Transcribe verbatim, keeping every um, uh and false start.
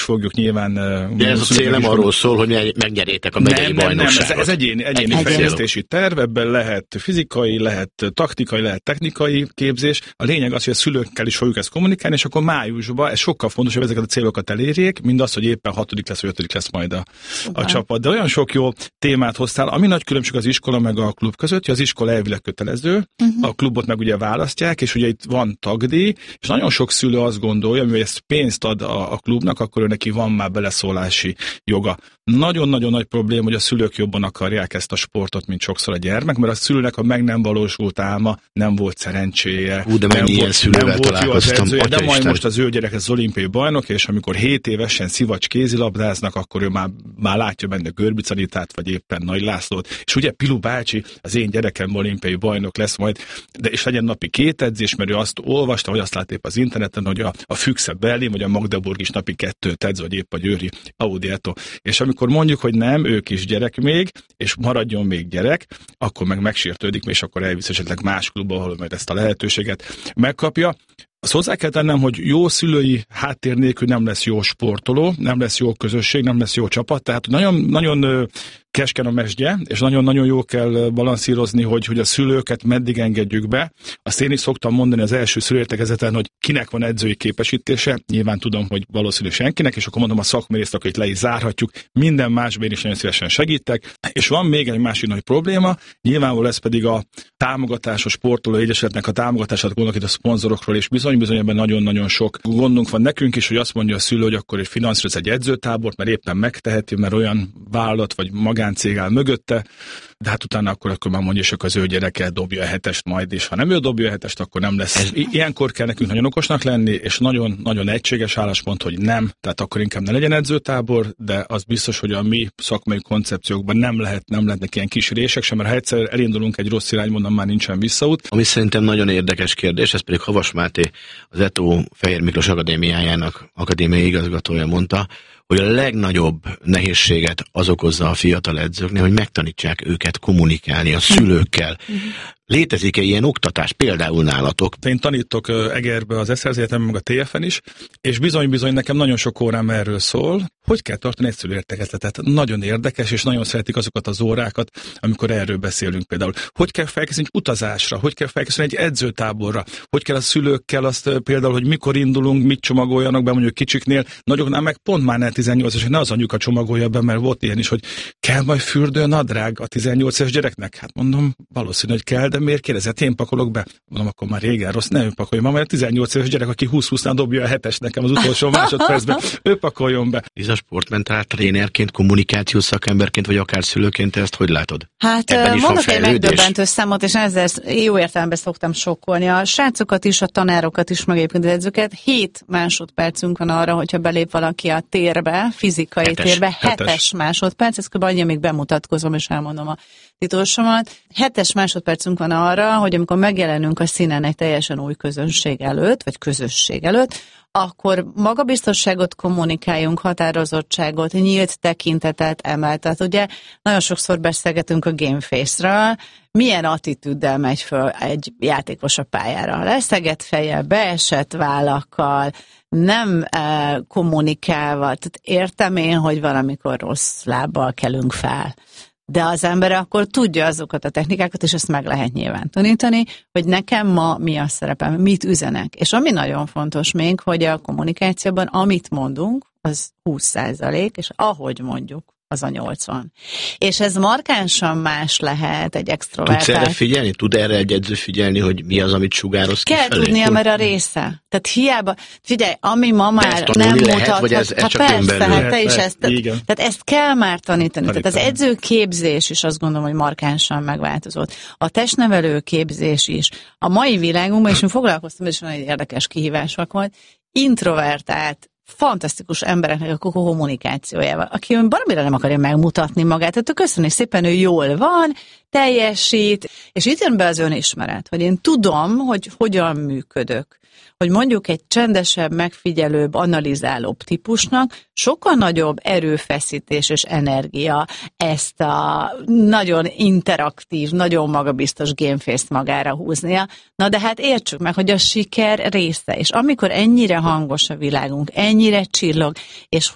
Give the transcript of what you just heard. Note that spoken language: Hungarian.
fogjuk nyilván. De ez a cél nem arról szól, hogy megnyerjétek a megyei bajnokságot. Nem, ez, ez egyéni, egyéni egy fejlesztési terv, ebben lehet fizikai, lehet taktikai, lehet technikai képzés. A lényeg az, hogy a szülőkkel is fogjuk ezt kommunikálni, és akkor májusban ez sokkal fontosabb, ezeket a célokat elérjék, mint az, hogy éppen hatodik lesz, vagy ötödik lesz majd a, a csapat. De olyan sok jó témát hoztál, ami nagy különbség az iskola meg a klub között, hogy az iskola elvileg kötelező, uh-huh. a klubot meg ugye választják, és ugye itt van tagdíj, és nagyon sok szülő azt gondolja, hogy ezt pénzt ad a, a klubnak, akkor ő neki van már beleszólási joga. Nagyon-nagyon nagy probléma, hogy a szülők jobban akarják ezt a sportot, mint sokszor a gyermek, mert a szülőnek a meg nem valósult álma, nem volt szerencséje. Ú, de mennyi ilyen szülővel találkoztam. De majd most az ő gyerek az olimpiai bajnok, és amikor hét évesen szivacs kézilabdáznak, akkor ő már, már látja benne Görbic Anitát, vagy éppen Nagy Lászlót. És ugye Pilu bácsi, az én gyerekem olimpiai bajnok lesz majd, de és legyen napi két edzés, mert ő azt olvasta, vagy azt lát épp az interneten, hogy a, a Füchse Berlin, vagy a Magdeburg is napi kettőt edz, vagy épp a Győri Audi Eto. És amikor mondjuk, hogy nem, ő kis gyerek még, és maradjon még gyerek, akkor meg megsértődik, és akkor elvisz esetleg más klubba, ahol majd ezt a lehetőséget megkapja. Azt hozzá kell tennem, hogy jó szülői háttér nélkül nem lesz jó sportoló, nem lesz jó közösség, nem lesz jó csapat, tehát nagyon, nagyon kesken a mesdje, és nagyon-nagyon jó kell balanszírozni, hogy, hogy a szülőket meddig engedjük be. Azt én is szoktam mondani az első szülőértekezeten, hogy kinek van edzői képesítése, nyilván tudom, hogy valószínűleg senkinek, és akkor mondom a szakmai részt, akkor itt le is zárhatjuk, minden másban én is nagyon szívesen segítek. És van még egy másik nagy probléma, nyilvánvalóan ez pedig a támogatás, a sportoló egyesületnek a támogatását, gondolok itt a szponzorokról, és bizony-bizony ebben nagyon-nagyon sok gondunk van nekünk is, hogy azt mondja a szülő, hogy akkor egy finanszíroz egy edzőtábort, mert éppen megteheti, mert olyan vállalat vagy magáncég áll mögötte, de hát utána akkor, akkor már mondja, és akkor az ő gyereke dobja a hetest majd, és ha nem ő dobja a hetest, akkor nem lesz. Ez... Ilyenkor kell nekünk nagyon okosnak lenni, és nagyon-nagyon egységes álláspont, hogy nem, tehát akkor inkább ne legyen edzőtábor, de az biztos, hogy a mi szakmai koncepciókban nem lehet, nem lehetnek ilyen kis rések sem, mert ha egyszer elindulunk egy rossz irányba, onnan már nincsen visszaút. Ami szerintem nagyon érdekes kérdés, ez pedig Havas Máté, az Eto Fejér Miklós Akadémiájának akadémiai igazgatója mondta, hogy a legnagyobb nehézséget az okozza a fiatal edzőknél, hogy megtanítsák őket kommunikálni a szülőkkel. Létezik-e ilyen oktatás, például nálatok? Én tanítok Egerbe az Eszterházi Egyetemen, meg a té ef-en is, és bizony-bizony nekem nagyon sok órám erről szól, hogy kell tartani egy szülőértekezletet. Nagyon érdekes, és nagyon szeretik azokat az órákat, amikor erről beszélünk például. Hogy kell felkészülni egy utazásra, hogy kell felkészülni egy edzőtáborra, hogy kell a szülőkkel azt például, hogy mikor indulunk, mit csomagoljanak be mondjuk kicsiknél, nagyoknál meg pont már ne tizennyolc éves, ne az anyuka csomagolja be, mert volt ilyen is, hogy kell majd fürdőnadrág a tizennyolc éves gyereknek. Hát mondom, valószínű, hogy kell, de miért kérdezett, én pakolok be? Mondom, akkor már régen rossz, ne ő pakoljon, mert a tizennyolc éves gyerek, aki húsz-húsznál dobja a hetes nekem az utolsó másodpercben, ő pakoljon be. Ez a sportmentál trénerként, kommunikációs szakemberként, vagy akár szülőként, te ezt hogy látod? Hát mondok egy megdöbbentő számot, és ezzel jó értelemben szoktam sokkolni. A srácokat is, a tanárokat is, meg egyébként az edzőket. Hét másodpercünk van arra, hogyha belép valaki a térbe, fizikai hetes, térbe, hetes, hetes másodperc, ez kb. Annyi, amíg bemutatkozom, és elmondom a titulsomat. Hetes másodpercünk van arra, hogy amikor megjelenünk a színen egy teljesen új közönség előtt, vagy közösség előtt, akkor magabiztosságot kommunikáljunk, határozottságot, nyílt tekintetet emeltet. Ugye nagyon sokszor beszélgetünk a gameface-ről, milyen attitűddel megy föl egy játékos a pályára. Leszegett fejjel, beesett vállakkal, nem eh, kommunikálva. Tehát értem én, hogy valamikor rossz lábbal kelünk fel. De az ember akkor tudja azokat a technikákat, és ezt meg lehet nyilván tanítani, hogy nekem ma mi a szerepem, mit üzenek. És ami nagyon fontos még, hogy a kommunikációban, amit mondunk, az húsz százalék, és ahogy mondjuk, az a nyolcvan. És ez markánsan más lehet egy extrovertált. Tudsz erre figyelni? Tud erre egy edző figyelni, hogy mi az, amit sugároz Kell kifelé? tudnia, mert a része. Tehát hiába, figyelj, ami ma már nem mutathat, ez, ez hát persze, hát te is ezt, tehát ezt kell már tanítani. Tehát az edzőképzés is azt gondolom, hogy markánsan megváltozott. A testnevelő képzés is. A mai világunkban, és mi foglalkoztam, és egy érdekes kihívások volt, introvertált, fantasztikus embereknek a kommunikációjával, aki valamire nem akarja megmutatni magát, tehát köszönjük szépen, ő jól van, teljesít, és itt jön be az önismeret, hogy én tudom, hogy hogyan működök. Hogy mondjuk egy csendesebb, megfigyelőbb, analizálóbb típusnak sokkal nagyobb erőfeszítés és energia ezt a nagyon interaktív, nagyon magabiztos gameface-t magára húznia. Na de hát értsük meg, hogy a siker része, és amikor ennyire hangos a világunk, ennyire csillog, és